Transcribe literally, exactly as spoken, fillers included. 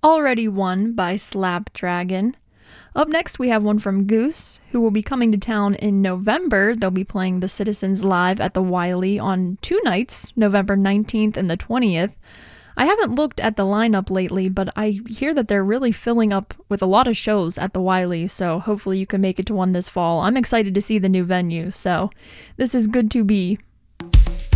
Already Won by Slapdragon. Up next, we have one from Goose, who will be coming to town in November. They'll be playing the Citizens Live at the Wiley on two nights, November nineteenth and the twentieth. I haven't looked at the lineup lately, but I hear that they're really filling up with a lot of shows at the Wiley, so hopefully you can make it to one this fall. I'm excited to see the new venue, so this is Good to Be.